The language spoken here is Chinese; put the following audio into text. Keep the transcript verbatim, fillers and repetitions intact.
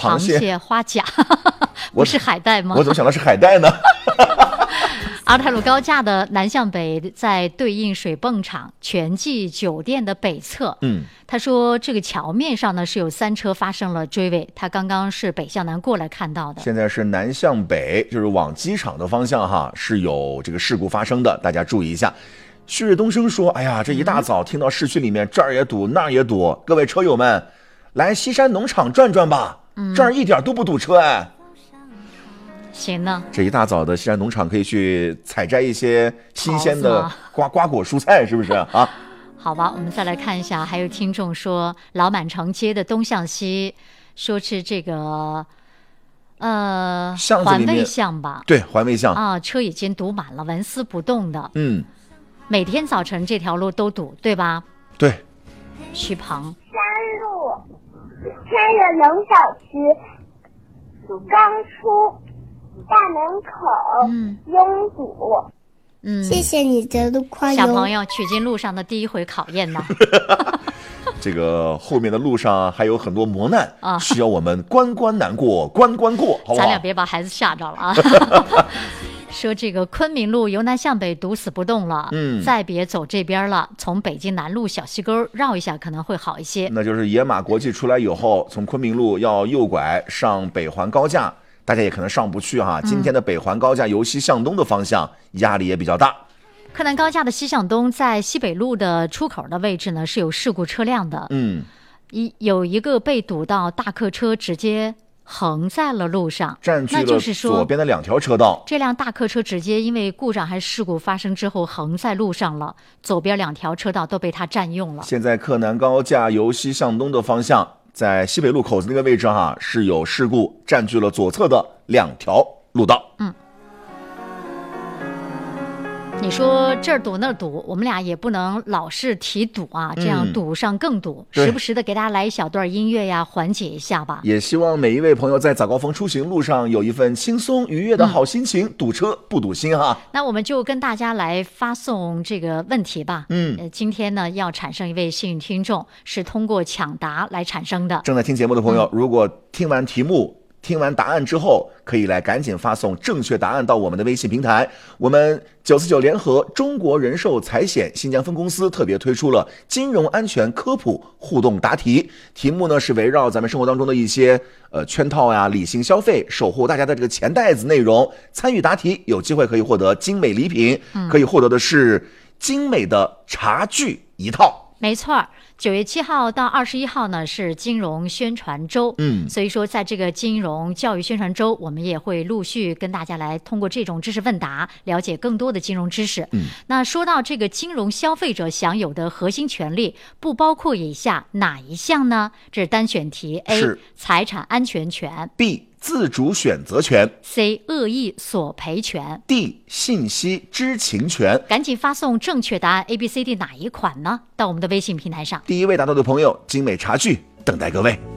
螃蟹， 螃蟹花甲不是海带吗？ 我怎么想到是海带呢？ 阿尔泰鲁高架的南向北，在对应水泵厂全季酒店的北侧。 嗯， 他说这个桥面上呢是有三车发生了追尾，他刚刚是北向南过来看到的。 现在是南向北，就是往机场的方向哈，是有这个事故发生的，大家注意一下。旭日东升说：“哎呀，这一大早听到市区里面这儿也堵那儿也堵，各位车友们，来西山农场转转吧，嗯、这儿一点都不堵车哎。” 行呢， 这一大早的西山农场可以去采摘一些新鲜的瓜瓜果蔬菜，是不是啊？ 好吧，我们再来看一下，还有听众说老满城街的东向西，说是这个呃环卫巷吧？ 对，环卫巷啊，车已经堵满了，纹丝不动的。 嗯， 每天早晨这条路都堵，对吧？ 对。 徐鹏， 山路天悦农小区刚出大门口，嗯，拥堵。 嗯， 谢谢你的路况。 小朋友，取经路上的第一回考验呢。 这个后面的路上还有很多磨难啊，需要我们关关难过关关过，好不好？ 咱俩别把孩子吓着了啊。说这个昆明路由南向北堵死不动了，嗯，再别走这边了，从北京南路小西沟绕一下可能会好一些。 那就是野马国际出来以后，从昆明路要右拐上北环高架。大家也可能上不去哈，今天的北环高架由西向东的方向压力也比较大。 柯南高架的西向东，在西北路的出口的位置呢是有事故车辆的， 嗯， 一有一个被堵到大客车直接横在了路上， 占据了左边的两条车道。 这辆大客车直接因为故障还是事故发生之后横在路上了，左边两条车道都被它占用了。 现在柯南高架由西向东的方向，在西北路口子那个位置哈，是有事故占据了左侧的两条路道。 嗯，你说这儿堵那儿堵，我们俩也不能老是提堵啊，这样堵上更堵，嗯、时不时的给大家来一小段音乐呀，缓解一下吧。 也希望每一位朋友在早高峰出行路上有一份轻松愉悦的好心情，嗯、堵车不堵心哈。 那我们就跟大家来发送这个问题吧。嗯，呃，今天呢要产生一位幸运听众，是通过抢答来产生的。 正在听节目的朋友，嗯、如果听完题目。听完答案之后，可以来赶紧发送正确答案到我们的微信平台。我们九四九联合中国人寿财险新疆分公司特别推出了金融安全科普互动答题，题目呢是围绕咱们生活当中的一些呃圈套呀、理性消费、守护大家的这个钱袋子内容。参与答题有机会可以获得精美礼品，嗯、可以获得的是精美的茶具一套。 没错，九月七号到二十一号呢是金融宣传周，嗯，所以说在这个金融教育宣传周，我们也会陆续跟大家来通过这种知识问答，了解更多的金融知识。嗯，那说到这个金融消费者享有的核心权利，不包括以下哪一项呢？这是单选题 ：A. 财产安全权 ；B. 自主选择权 ；C. 恶意索赔权 ；D. 信息知情权。 赶紧发送正确答案 A、B、C、D 哪一款呢？到我们的微信平台上。 第一位答到的朋友，精美茶具等待各位。